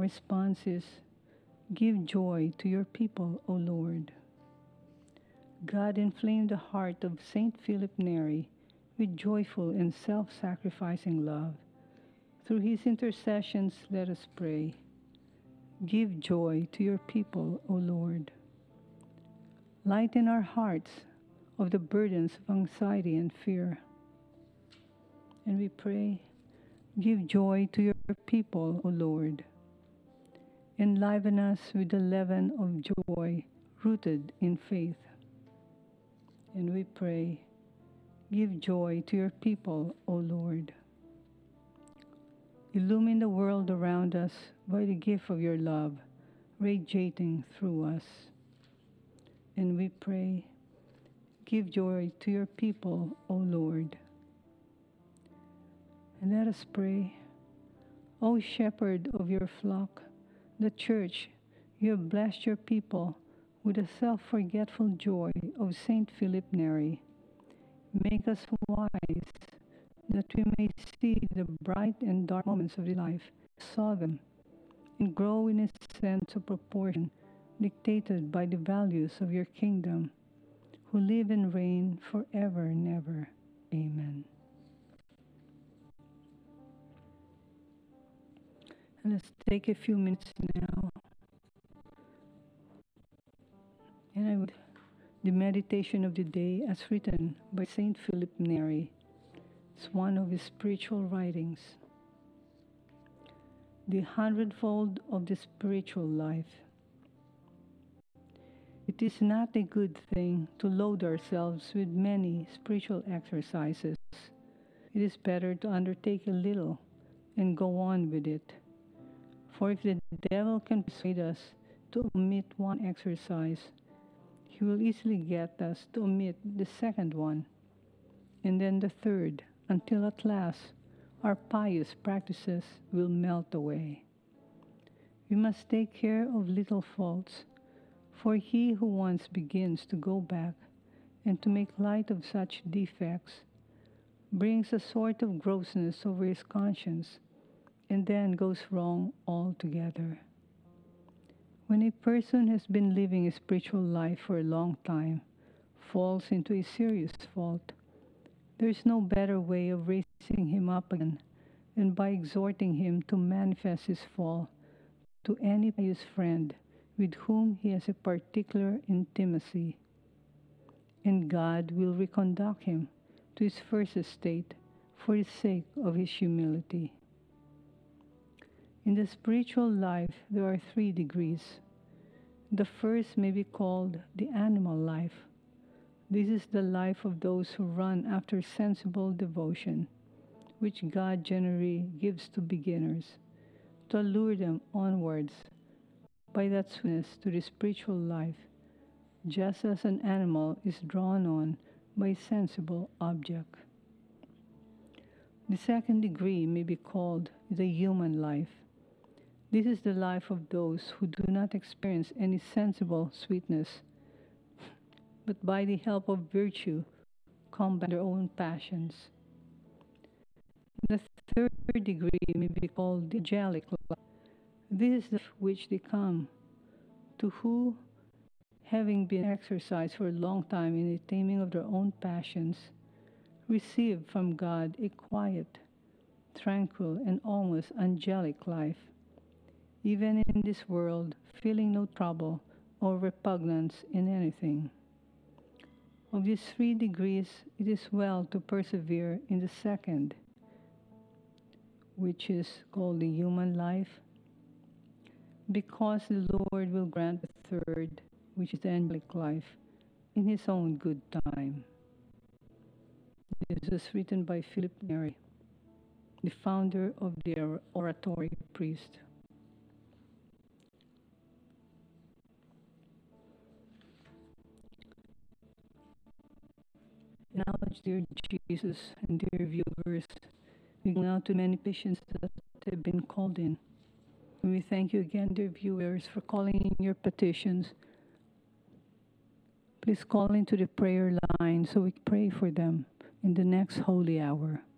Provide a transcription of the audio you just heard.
response is, give joy to your people, O Lord. God inflamed the heart of Saint Philip Neri with joyful and self-sacrificing love. Through his intercessions, let us pray. Give joy to your people, O Lord. Lighten our hearts of the burdens of anxiety and fear. And we pray, give joy to your people, O Lord. Enliven us with the leaven of joy rooted in faith. And we pray, give joy to your people, O Lord. Illumine the world around us by the gift of your love, radiating through us. And we pray, give joy to your people, O Lord. And let us pray, O shepherd of your flock, the church, you have blessed your people with the self-forgetful joy of Saint Philip Neri. Make us wise, that we may see the bright and dark moments of life, saw them, and grow in a sense of proportion dictated by the values of your kingdom, who live and reign forever and ever. Amen. And let's take a few minutes now. And I would the meditation of the day as written by Saint Philip Neri. It's one of his spiritual writings. The hundredfold of the spiritual life. It is not a good thing to load ourselves with many spiritual exercises. It is better to undertake a little and go on with it. For if the devil can persuade us to omit one exercise, he will easily get us to omit the second one, and then the third, until at last our pious practices will melt away. We must take care of little faults, for he who once begins to go back and to make light of such defects brings a sort of grossness over his conscience, and then goes wrong altogether. When a person has been living a spiritual life for a long time, falls into a serious fault, there is no better way of raising him up again than by exhorting him to manifest his fall to any pious friend with whom he has a particular intimacy, and God will reconduct him to his first estate for the sake of his humility. In the spiritual life, there are 3 degrees. The first may be called the animal life. This is the life of those who run after sensible devotion, which God generally gives to beginners, to allure them onwards by that sweetness to the spiritual life, just as an animal is drawn on by a sensible object. The second degree may be called the human life. This is the life of those who do not experience any sensible sweetness, but by the help of virtue combat their own passions. The third degree may be called the angelic life. This is the which they come to who, having been exercised for a long time in the taming of their own passions, receive from God a quiet, tranquil, and almost angelic life, even in this world, feeling no trouble or repugnance in anything. Of these 3 degrees, it is well to persevere in the second, which is called the human life, because the Lord will grant the third, which is the angelic life, in his own good time. This is written by Philip Neri, the founder of the Oratory Priest. Now, dear Jesus and dear viewers, we go now to many patients that have been called in. And we thank you again, dear viewers, for calling in your petitions. Please call into the prayer line so we can pray for them in the next holy hour.